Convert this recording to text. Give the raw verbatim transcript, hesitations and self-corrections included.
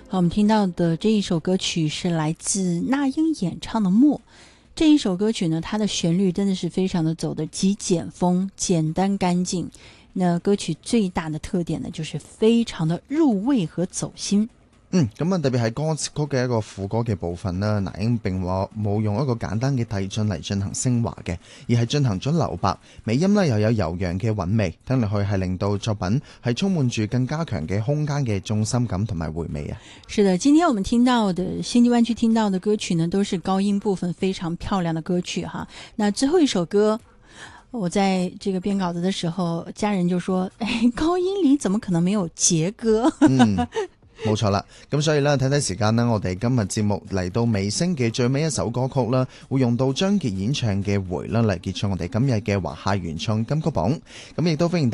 好，我們聽到的這一首歌曲是來自那英演唱的《默》。這一首歌曲呢，它的旋律真的是非常的走的極簡風，簡單乾淨。那歌曲最大的特點呢，就是非常的入味和走心。 嗯，咁啊，特別係歌詞曲嘅一個副歌嘅部分啦，那英並話冇用一個簡單嘅遞進嚟進行升華嘅，而係進行咗留白，尾音呢又有悠揚嘅韻味，聽落去係令到作品係充滿住更加強嘅空間嘅重心感同埋回味啊。 是的，今天我們聽到的星際灣區聽到的歌曲呢，都是高音部分非常漂亮的歌曲哈。那最後一首歌，我在這個編稿子的時候，家人就說：哎，高音裏怎麼可能沒有傑歌？ 嗯冇錯啦，咁所以呢，睇睇時間啦，我哋今日節目嚟到尾聲嘅最尾一首歌曲啦，會用到張傑演唱嘅《回》啦嚟結束我哋今日嘅華夏原創金曲榜，咁亦都歡迎。